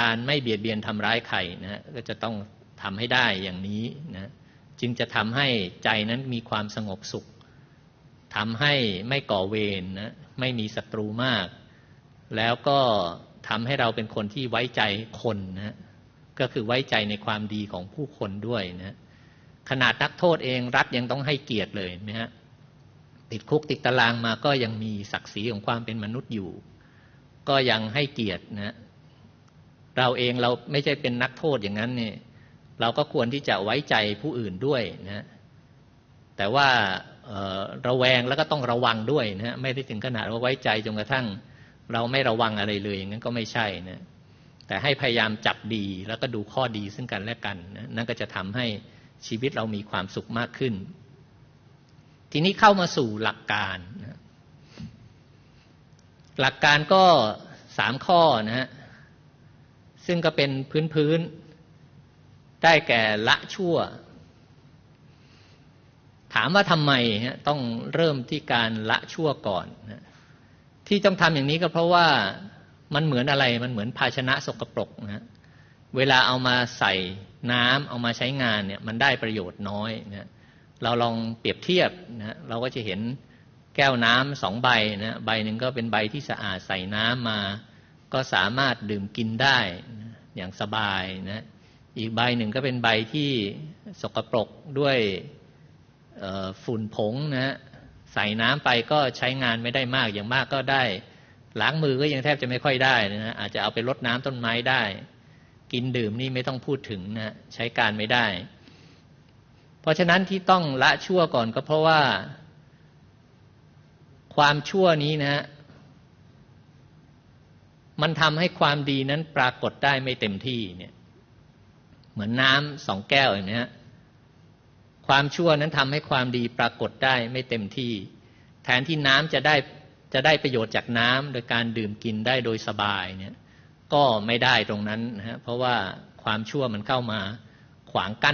การไม่เบียดเบียนทำร้ายใครนะก็จะต้องทำให้ได้อย่างนี้นะจึงจะทำให้ใจนั้นมีความสงบสุขทำให้ไม่ก่อเวรนะไม่มีศัตรูมากแล้วก็ทำให้เราเป็นคนที่ไว้ใจคนนะก็คือไว้ใจในความดีของผู้คนด้วยนะขนาดนักโทษเองรัฐยังต้องให้เกียรติเลยนะฮะติดคุกติดตารางมาก็ยังมีศักดิ์ศรีของความเป็นมนุษย์อยู่ก็ยังให้เกียรตินะเราเองเราไม่ใช่เป็นนักโทษอย่างนั้นเนี่ยเราก็ควรที่จะไว้ใจผู้อื่นด้วยนะแต่ว่าระแวงแล้วก็ต้องระวังด้วยนะไม่ได้ถึงขนาดว่าไว้ใจจนกระทั่งเราไม่ระวังอะไรเลยอย่างนั้นก็ไม่ใช่นะแต่ให้พยายามจับดีแล้วก็ดูข้อดีซึ่งกันและกันนะนั่นก็จะทำให้ชีวิตเรามีความสุขมากขึ้นทีนี้เข้ามาสู่หลักการนะหลักการก็3ข้อนะฮะซึ่งก็เป็นพื้นได้แก่ละชั่วถามว่าทำไมต้องเริ่มที่การละชั่วก่อนนะที่ต้องทำอย่างนี้ก็เพราะว่ามันเหมือนอะไรมันเหมือนภาชนะสกปรกนะเวลาเอามาใส่น้ำเอามาใช้งานเนี่ยมันได้ประโยชน์น้อยนะเราลองเปรียบเทียบนะเราก็จะเห็นแก้วน้ำ2ใบนะใบหนึ่งก็เป็นใบที่สะอาดใส่น้ำมาก็สามารถดื่มกินได้นะอย่างสบายนะอีกใบหนึ่งก็เป็นใบที่สกปรกด้วยฝุ่นผงนะใส่น้ำไปก็ใช้งานไม่ได้มากอย่างมากก็ได้ล้างมือก็ยังแทบจะไม่ค่อยได้นะอาจจะเอาไปรดน้ำต้นไม้ได้กินดื่มนี่ไม่ต้องพูดถึงนะใช้การไม่ได้เพราะฉะนั้นที่ต้องละชั่วก่อนก็เพราะว่าความชั่วนี้นะมันทำให้ความดีนั้นปรากฏได้ไม่เต็มที่เนี่ยเหมือนน้ำ2แก้วอย่างนี้ความชั่วนั้นทำให้ความดีปรากฏได้ไม่เต็มที่แทนที่น้ำจะได้ประโยชน์จากน้ำโดยการดื่มกินได้โดยสบายเนี่ยก็ไม่ได้ตรงนั้นนะฮะเพราะว่าความชั่วมันเข้ามาขวางกั้น